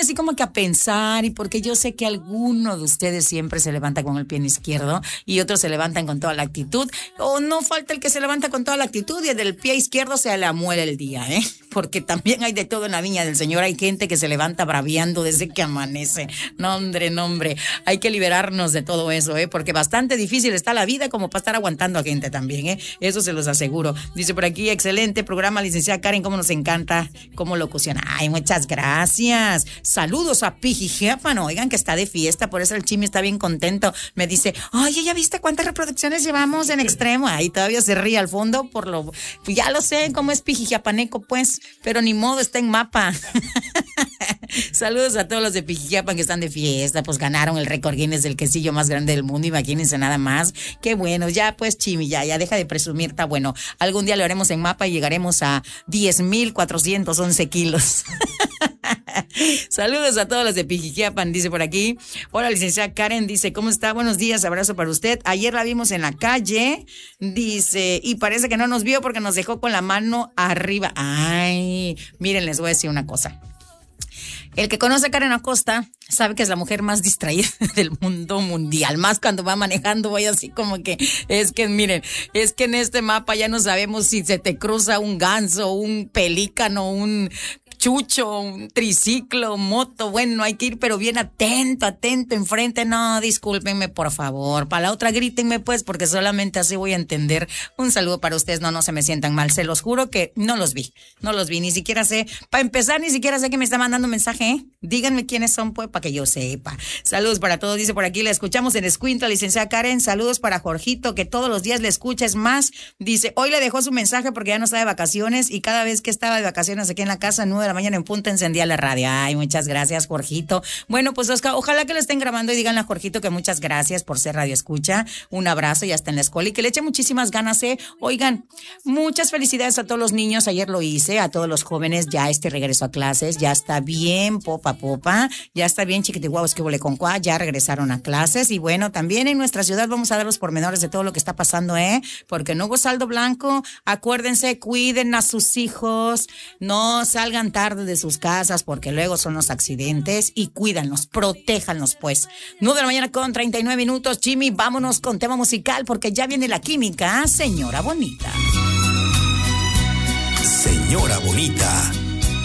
así como que a pensar, y porque yo sé que alguno de ustedes siempre se levanta con el pie izquierdo y otros se levantan con toda la actitud, o no falta el que se levanta con toda la actitud y del pie izquierdo se le amuela el día, porque también hay de todo en la viña del Señor. Hay gente que se levanta braviando desde que amanece. No, hombre, hay que liberarnos de todo eso, porque bastante difícil está la vida como para estar aguantando a gente también, eso se los aseguro. Dice por aquí, excelente programa, licenciada Karen, cómo nos encanta cómo locuciona. Ay, muchas gracias. Saludos a Piji Jeápano, oigan que está de fiesta, por eso el Chimi está bien contento. Me dice, oye, ¿ya viste cuántas reproducciones llevamos en Extremo? Ahí todavía se ríe al fondo ya lo sé cómo es Piji Jeápaneco, pues, pero ni modo, está en mapa. Saludos a todos los de Pijijiapan que están de fiesta, pues ganaron el récord Guinness del quesillo más grande del mundo, imagínense nada más. Qué bueno, ya pues Chimi, ya deja de presumir, está bueno. Algún día lo haremos en mapa y llegaremos a 10,411 kilos. Saludos a todos los de Pijijiapan, dice por aquí. Hola, licenciada Karen, dice, ¿cómo está? Buenos días, abrazo para usted. Ayer la vimos en la calle, dice, y parece que no nos vio porque nos dejó con la mano arriba. Ay, miren, les voy a decir una cosa. El que conoce a Karen Acosta sabe que es la mujer más distraída del mundo mundial. Más cuando va manejando, voy así como que, miren, es que en este mapa ya no sabemos si se te cruza un ganso, un pelícano, un chucho, un triciclo, moto. Bueno, hay que ir pero bien atento enfrente. No, discúlpenme por favor, para la otra grítenme pues, porque solamente así voy a entender. Un saludo para ustedes, no se me sientan mal, se los juro que no los vi, ni siquiera sé, para empezar ni siquiera sé que me está mandando un mensaje, díganme quiénes son pues para que yo sepa. Saludos para todos, dice por aquí, la escuchamos en Escuintla, licenciada Karen. Saludos para Jorgito, que todos los días le escucha, es más, dice, hoy le dejó su mensaje porque ya no está de vacaciones y cada vez que estaba de vacaciones aquí en la casa, 9 de la mañana en punto, encendía la radio. Ay, muchas gracias, Jorgito. Bueno, pues Oscar, ojalá que lo estén grabando y díganle a Jorgito que muchas gracias por ser radio escucha. Un abrazo, ya está en la escuela y que le eche muchísimas ganas, Oigan, muchas felicidades a todos los niños, ayer lo hice, a todos los jóvenes, ya regreso a clases, ya está bien popa, ya está bien chiquitiguaos que vole con cuá, ya regresaron a clases y bueno, también en nuestra ciudad vamos a dar los pormenores de todo lo que está pasando, porque no hubo saldo blanco. Acuérdense, cuiden a sus hijos, no salgan tarde de sus casas porque luego son los accidentes y cuídanlos, protéjanlos pues. 9 de la mañana con 39 minutos, Jimmy, vámonos con tema musical porque ya viene la química, señora bonita. Señora bonita.